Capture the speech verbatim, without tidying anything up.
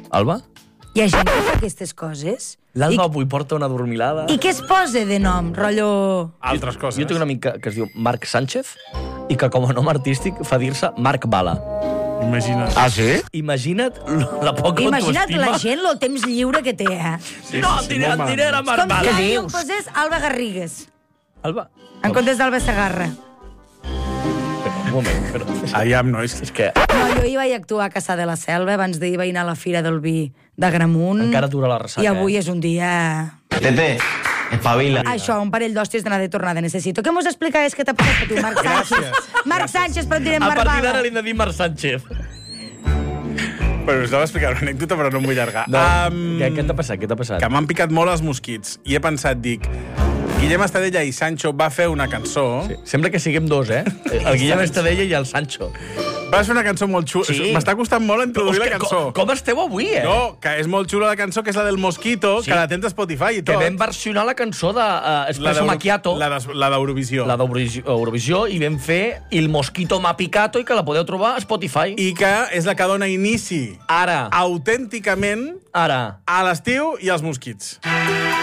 Alba? Hi ha gent que fa aquestes coses? L'Alba avui porta una dormilada. I què es posa de nom, rotllo... Altres coses. Jo tinc un amic que, que es diu Marc Sánchez i que com a nom artístic fa dir-se Marc Bala. Imagina't. Ah, sí? Imagina't la poca Imagina't autoestima. la gent, el temps lliure que té, eh? Sí, no, sí, diré, molt diré era Marc Com si Bala. ara jo em posés Alba Garrigues, Alba, en comptes d'Alba Segarra. però, un moment, però... Aviam, nois. És que No, jo hi vaig actuar a Caçà de la Selva, abans d'ahir vaig anar a la Fira del Vi d'Agramunt. encara dura la ressaca. I avui eh? és un dia... Tete, espavila. Això, un parell d'hòsties d'anar de tornada necessito. Què mos explicaves que t'ha passat a tu, Marc Sánchez? Gràcies. Marc Sánchez, però et direm A Marc partir d'ara Bala. li hem de dir Marc Sánchez. Però us anava a explicar una anècdota, però no em vull allargar. No, Um, què, què t'ha passat? Què t'ha passat? que m'han picat molt els mosquits. I he pensat, dic, Guillem Estadella i Sancho va fer una cançó... Sí. Sembla que siguem dos, eh? El Guillem Estadella i el Sancho. Va fer una cançó molt xula. Sí. M'està costant molt introduir Hòstia, la cançó. com, com esteu avui, eh? No, que és molt xula la cançó, que és la del Mosquito, Sí. que la tens a Spotify i Que tot. vam versionar la cançó d'Espresso d'Euro- Macchiato, La d'Es- la d'Eurovisió. la d'Eurovisió, i vam fer Il Mosquito M'ha Picato, i que la podeu trobar a Spotify. I que és la que dona inici Ara, autènticament ara. a l'estiu i als mosquits.